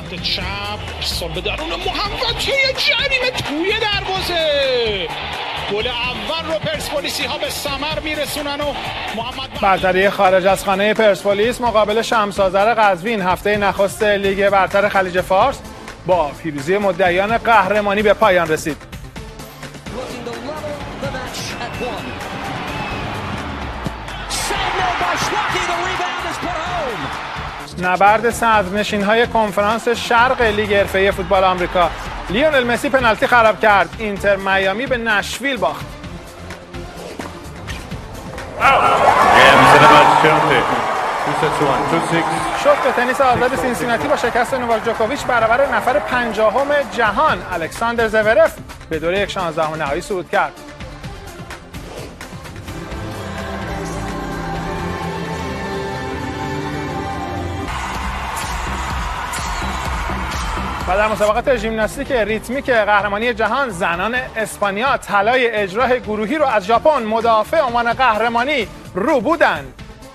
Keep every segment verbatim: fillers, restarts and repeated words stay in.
سمت چپ سال به درون محمد توی جریمه توی دروازه. گل اول رو پرسپولیسی ها به ثمر میرسونن و محمد برتری خارج از خانه پرسپولیس مقابل شمس آذر قزوین هفته نخست لیگ برتر خلیج فارس با پیروزی مدعیان قهرمانی به پایان رسید. نبرد صدرنشین‌های کنفرانس شرق لیگ حرفه‌ای فوتبال آمریکا. لیونل مسی پنالتی خراب کرد. اینتر میامی به نشویل باخت. شوت به تنیس آزاد سینسیناتی با شکست نوواک جوکوویچ برابر نفر پنجاهم جهان الکساندر زورف به دوره یک شانزدهم نهایی صعود کرد. و در مسابقات ژیمناستیک ریتمیک قهرمانی جهان زنان اسپانیا طلای اجراه گروهی رو از ژاپن مدافع عنوان قهرمانی رو بودند.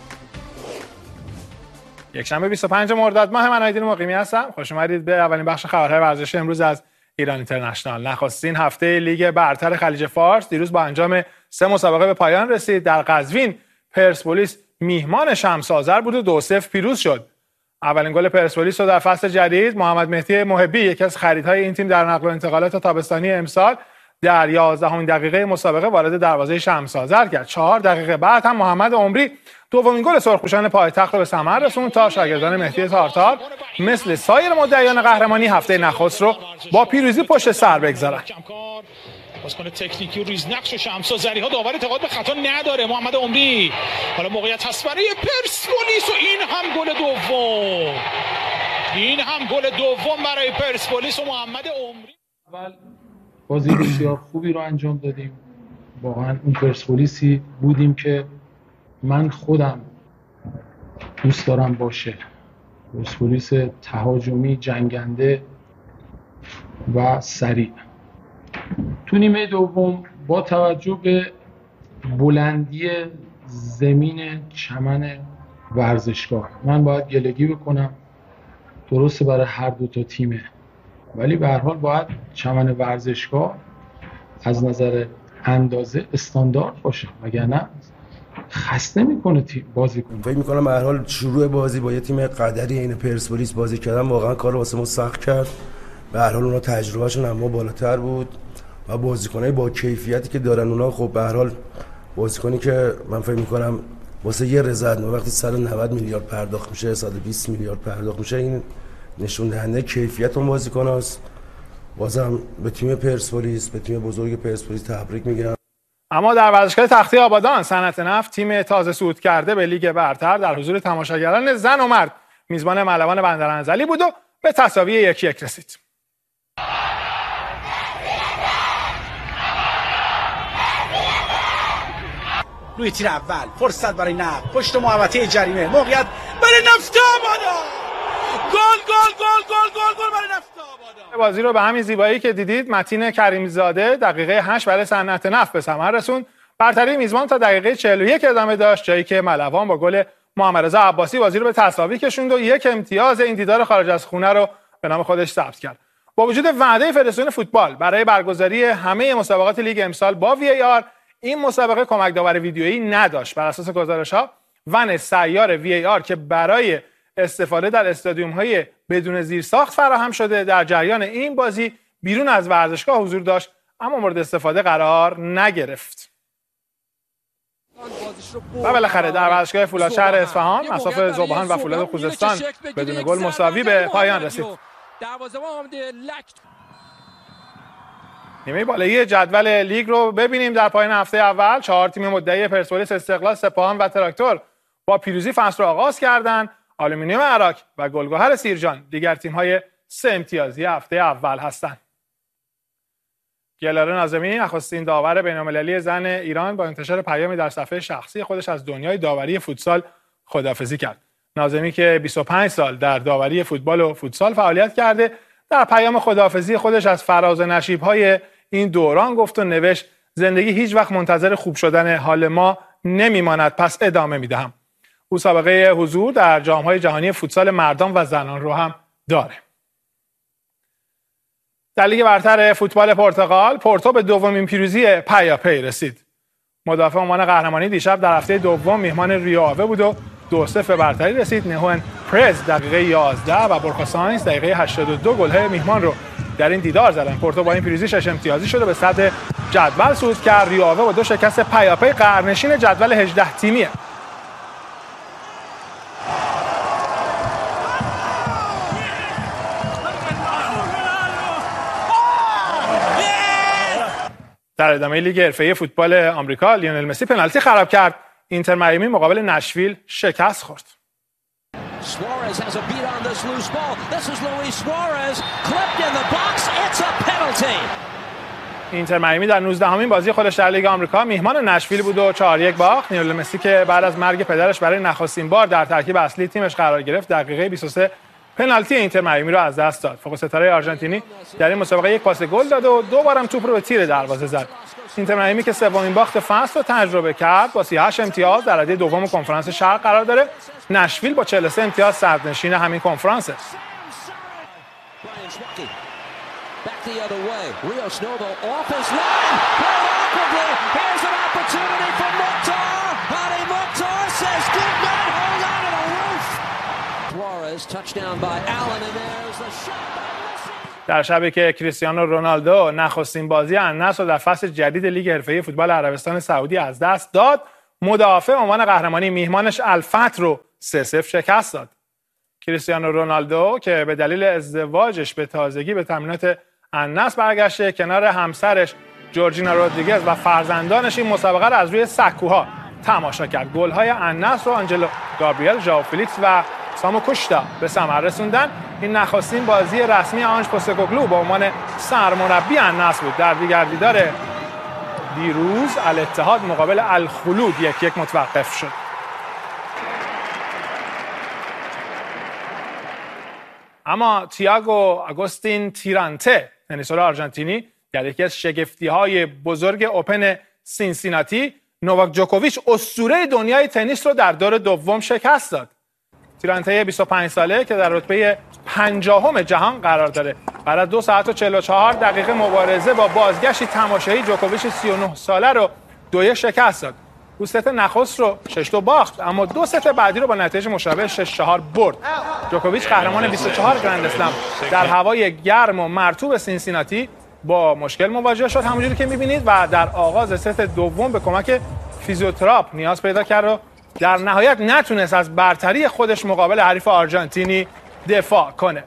یک شنبه بیست و پنجم مرداد ماه، من آیدین مقیمی هستم. خوش اومدید به اولین بخش خبرهای ورزشی امروز از ایران اینترنشنال. نخستین هفته لیگ برتر خلیج فارس دیروز با انجام سه مسابقه به پایان رسید. در قزوین پرسپولیس میهمان شمس آذر بود و دو صفر پیروز شد. اولین گل پرسپولیس رو در فصل جدید محمد مهدی محبی، یکی از خریدهای این تیم در نقل و انتقالات تابستانی امسال، در یازدهمین دقیقه مسابقه وارد دروازه شمس آذر کرد. چهار دقیقه بعد هم محمد عمری دومین گل سرخپوشان پایتخت رو به ثمر رسوند تا شاگردان مهدی تارتار مثل سایر مدعیان قهرمانی هفته نخست رو با پیروزی پشت سر بگذارن. بازیکن تکنیکی و ریزنقش و شمس آذری ها داور اعتقاد به خطا نداره. محمد عمری حالا موقعیت هست برای پرسپولیس و این هم گل دوم. این هم گل دوم برای پرسپولیس و محمد عمری. اول بازی بسیار خوبی رو انجام دادیم. واقعا اون پرسپولیسی بودیم که من خودم دوست دارم باشه. پرسپولیس تهاجمی، جنگنده و سریع. تو نیمه دوم با توجه به بلندی زمین چمن ورزشگاه، من باید گلگی بکنم، درسته برای هر دو تا تیمه، ولی به هر حال باید چمن ورزشگاه از نظر اندازه استاندارد باشه، وگرنه خسته میکنه بازی کنه. فکر میکنم به هر حال شروع بازی با یه تیم قدری این پرسپولیس بازی کردن واقعا کار واسه ما سخت کرد. به هر حال اونا تجربهشون اما بالاتر بود و بازیکنای با کیفیتی که دارن اونا، خب به هر حال بازیکنی که من فکر میکنم واسه یه رضایت وقتی صد و نود میلیارد پرداخت میشه، صد و بیست میلیارد پرداخت میشه، این نشون دهنده کیفیت اون بازیکناست. بازم به تیم پرسپولیس، به تیم بزرگ پرسپولیس تبریک میگم. اما در ورزشگاه تختی آبادان صنعت نفت تیم تازه صعود کرده به لیگ برتر در حضور تماشاگران زن و مرد میزبان ملوان بندرانزلی بود و به تساوی یک یک رسید. روی تیر اول فرصت برای نفت، پشت محوطه جریمه، موقعیت برای نفت آبادان، گل گل گل گل گل گل برای نفت آبادان. بازی رو به همین زیبایی که دیدید متین کریمزاده دقیقه هشت برای صنعت نفت به ثمر رسوند. برتری میزبان تا دقیقه چهل و یک ادامه داشت، جایی که ملوان با گل محمد رضا عباسی بازی رو به تساوی کشوند و یک امتیاز این دیدار خارج از خونه رو به نام خودش ثبت کرد. با وجود وعده فدراسیون فوتبال برای برگزاری همه مسابقات لیگ امسال با وی ای آر، این مسابقه کمک داور ویدیویی نداشت. بر اساس گزارش‌ها ون سیار وی ای آر که برای استفاده در استادیوم‌های بدون زیرساخت فراهم شده در جریان این بازی بیرون از ورزشگاه حضور داشت، اما مورد استفاده قرار نگرفت. و بالاخره در ورزشگاه فولادشهر اصفهان مصاف ذوبان و فولاد خوزستان بدون گل مساوی به پایان رسید. نیمه بالایی جدول لیگ رو ببینیم. در پایان هفته اول چهار تیم مدعی پرسپولیس، استقلال، سپاهان و تراکتور با پیروزی فصل رو آغاز کردند. آلومینیوم عراق و گلگهر سیرجان دیگر تیم‌های سه امتیازی هفته اول هستند. گلاره ناظمی نخستین داور بین‌المللی زن ایران با انتشار پیامی در صفحه شخصی خودش از دنیای داوری فوتسال خداحافظی کرد. ناظمی که بیست و پنج سال در داوری فوتبال و فوتسال فعالیت کرده، در پیام خداحافظی خودش از فراز و نشیب‌های این دوران گفت و نوشت: زندگی هیچ وقت منتظر خوب شدن حال ما نمیماند، پس ادامه میدهم. او سابقه حضور در جام‌های جهانی فوتسال مردان و زنان رو هم داره. در لیگ برتر فوتبال پرتغال، پورتو به دومین پیروزی پیاپی رسید. مدافع عنوان قهرمانی دیشب در هفته دوم میهمان ریو آوه بود و دو صفر به برتری رسید. نهوئن پرز دقیقه یازده و بورخا ساینز دقیقه هشتاد و دو گل‌های میهمان رو در این دیدار زدن. پورتو با این پیروزی شش امتیازی شده به صدر جدول صعود کرد. ریو آوه با دو شکست پیاپی قهرنشین جدول هجده تیمیه. در ادامه لیگ حرفه‌ای فوتبال آمریکا، لیونل مسی پنالتی خراب کرد. اینتر میامی مقابل نشویل شکست خورد. اینتر میامی در نوزدهمین بازی خودش در لیگ آمریکا میهمان نشویل بود و چهار یک باخت. لیونل مسی که بعد از مرگ پدرش برای نخستین بار در ترکیب اصلی تیمش قرار گرفت، دقیقه بیست و سه پنالتی اینتر میامی رو از دست داد. فوق ستاره آرژانتینی در این مسابقه یک پاس گل داد و دو بارم توپ رو به تیر دروازه زد. اینتر میامی که سومین باخت فصل رو تجربه کرد با سی و هشت امتیاز در رده دوم کنفرانس شرق قرار داره. نشویل با چهل و سه امتیاز صدرنشین همین کنفرانس است. در شبی که کریستیانو رونالدو نخستین بازی النصر در فصل جدید لیگ حرفه‌ای فوتبال عربستان سعودی از دست داد، مدافع عنوان قهرمانی میهمانش الفتح رو سه صفر شکست داد. کریستیانو رونالدو که به دلیل ازدواجش به تازگی به تمرینات النصر برگشته، کنار همسرش جورجینا رودریگز و فرزندانش این مسابقه را از روی سکوها تماشا کرد. گل‌های النصر رو آنجلو گابریل، ژائو فلیکس و سامو کوشتا به ثمر رسوندن. این نخستین بازی رسمی آنج پوستکوگلو به عنوان سرمربی النصر بود. در دیگر دیدار دیروز الاتحاد مقابل الخلود یک یک متوقف شد. اما تییاگو آگوستین تیرانته، تنیسور آرژانتینی، در یکی از شگفتی‌های بزرگ اوپن سینسیناتی، نوواک جوکوویچ اسطوره دنیای تنیس رو در دور دوم شکست داد. تیرانته بیست و پنج ساله که در رتبه پنجاهم جهان قرار داره، بعد از دو ساعت و چهل و چهار دقیقه مبارزه با بازگشتی تماشایی، جوکوویچ سی و نه ساله رو دو یک شکست داد. او ست نخست رو شش دو باخت، اما دو ست بعدی رو با نتیجه مشابه شش چهار برد. جوکوویچ قهرمان بیست و چهار گرند اسلم در هوای گرم و مرطوب سینسیناتی با مشکل مواجه شد، همونجوری که می‌بینید، و در آغاز ست دوم به کمک فیزیوتراپ نیاز پیدا کرد و در نهایت نتونست از برتری خودش مقابل حریف آرژانتینی دفاع کنه.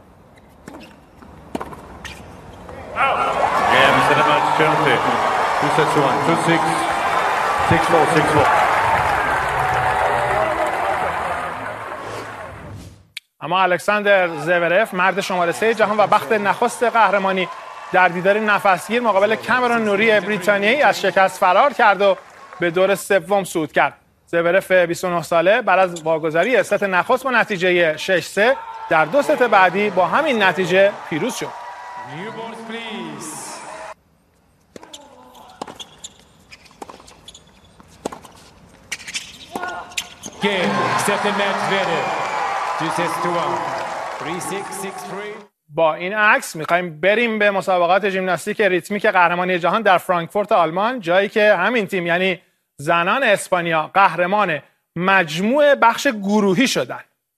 اما الکساندر زورف، مرد شماره سه جهان و بخت نخست قهرمانی، در دیدار نفسگیر مقابل کامرون نوری بریتانیایی از شکست فرار کرد و به دور سوم صعود کرد. زورف بیست و نه ساله بعد از واگذاری ست نخست با نتیجه شش سه در دو ست بعدی با همین نتیجه پیروز شد. با این عکس می‌خوایم بریم به مسابقات ژیمناستیک ریتمیک قهرمانی جهان در فرانکفورت آلمان، جایی که همین تیم یعنی زنان اسپانیا قهرمان مجموع بخش گروهی شدن.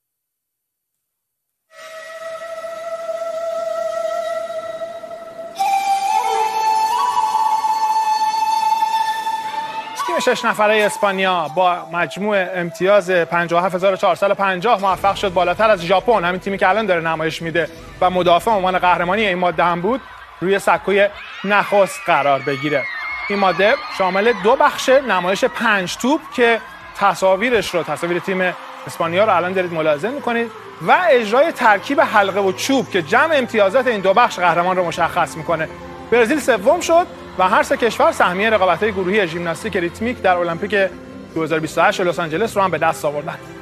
تیم شش نفره اسپانیا با مجموع امتیاز پنجاه و هفت هزار و چهارصد و پنجاه موفق شد بالاتر از ژاپن، همین تیمی که الان داره نمایش میده و مدافع عنوان قهرمانی این ماده هم بود، روی سکوی نخست قرار بگیره. این ماده شامل دو بخش نمایش پنج توپ که تصاویرش رو تصاویر تیم اسپانیا رو الان دارید ملاحظه میکنید و اجرای ترکیب حلقه و چوب که جمع امتیازات این دو بخش قهرمان رو مشخص میکنه. برزیل سوم شد و هر سه کشور سهمیه رقابت‌های گروهی ژیمناستیک ریتمیک در المپیک دو هزار و بیست و هشت لس آنجلس رو هم به دست آوردن.